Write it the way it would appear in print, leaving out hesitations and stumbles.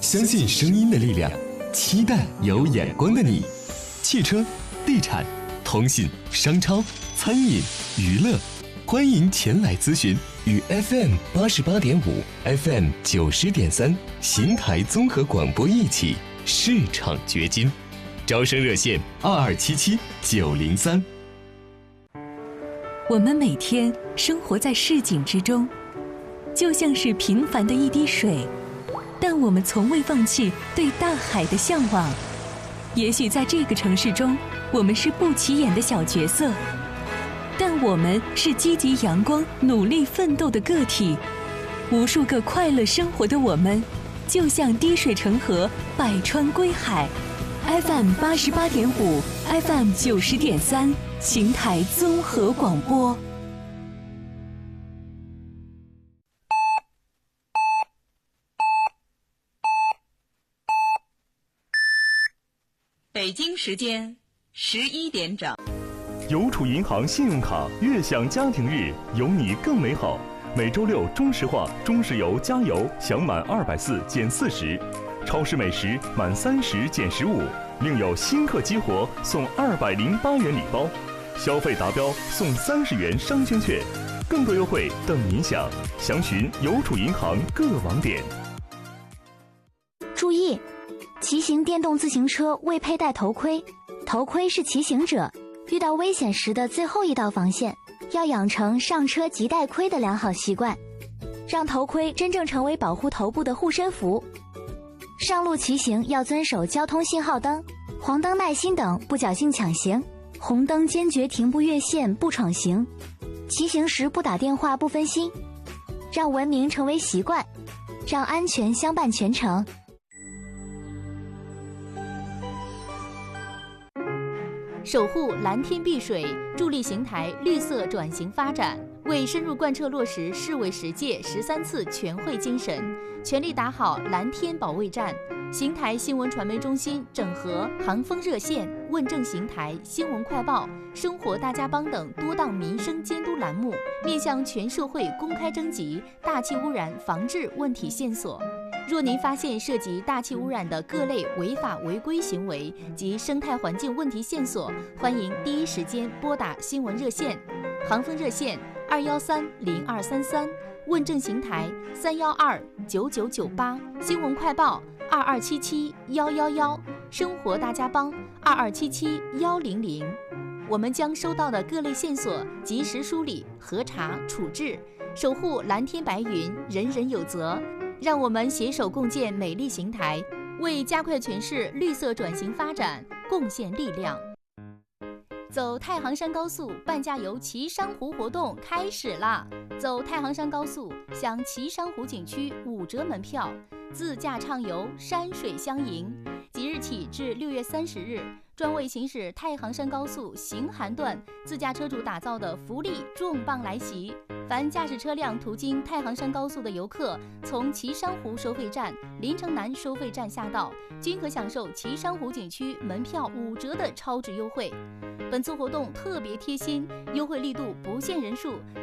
相信声音的力量，期待有眼光的你。汽车、地产、通信、商超、餐饮、娱乐，欢迎前来咨询。与 FM88.5、FM90.3邢台综合广播一起市场掘金，招生热线2277-903。 我们每天生活在市井之中，就像是平凡的一滴水，但我们从未放弃对大海的向往。也许在这个城市中，我们是不起眼的小角色，但我们是积极阳光、努力奋斗的个体。无数个快乐生活的我们，就像滴水成河，百川归海。FM88.5、FM90.3，邢台综合广播。 北京时间11点整。 邮储银行信用卡悦享家庭日，有你更美好。每周六中石化、中石油加油享满240减40，超市美食满30减15，另有新客激活送208元礼包，消费达标送30元商圈券，更多优惠等您享。详询邮储银行各网点。 注意，骑行电动自行车未佩戴头盔，头盔是骑行者遇到危险时的最后一道防线，要养成上车即戴盔的良好习惯，让头盔真正成为保护头部的护身符。上路骑行要遵守交通信号灯、黄灯耐心等，不侥幸抢行，红灯坚决停步越线不闯行，骑行时不打电话不分心，让文明成为习惯，让安全相伴全程。 守护蓝天碧水，助力邢台绿色转型发展，为深入贯彻落实市委10届13次全会精神，全力打好蓝天保卫战。邢台新闻传媒中心整合航风热线、问政邢台、新闻快报、生活大家帮等多档民生监督栏目，面向全社会公开征集大气污染防治问题线索。若您发现涉及大气污染的各类违法违规行为及生态环境问题线索，欢迎第一时间拨打新闻热线，航风热线213-0233，问政邢台312-9998，新闻快报2277-111，生活大家帮2277-100。我们将收到的各类线索及时梳理、核查、处置，守护蓝天白云，人人有责。让我们携手共建美丽邢台，为加快全市绿色转型发展贡献力量。走太行山高速半价游岐山湖活动开始啦！走太行山高速享岐山湖景区5折门票，自驾畅游，山水相迎。即日起至6月30日，专为行驶太行山高速行韩段自驾车主打造的福利重磅来袭！凡驾驶车辆途经太行山高速的游客，从岐山湖收费站、临城南收费站下道，均可享受岐山湖景区门票5折的超值优惠。本次活动特别贴心，优惠力度不限人数，